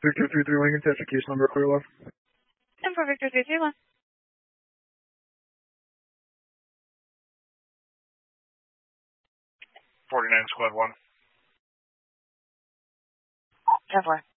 Victor 33 Lincoln, test your case number, clear left. 10 for Victor 331. 49 squad 1. 10-4.